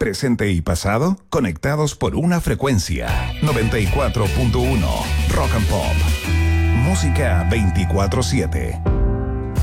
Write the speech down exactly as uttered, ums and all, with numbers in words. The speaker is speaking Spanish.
presente y pasado, conectados por una frecuencia. noventa y cuatro punto uno Rock and Pop. Música veinticuatro siete.